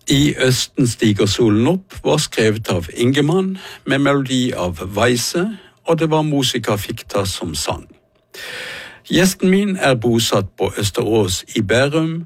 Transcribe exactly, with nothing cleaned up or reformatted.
I Østen stiger solen opp var skrevet av Ingemann med melodi av Weise, og det var musiker Fikta som sang. Gjesten min er bosatt på Østerås i Bærum,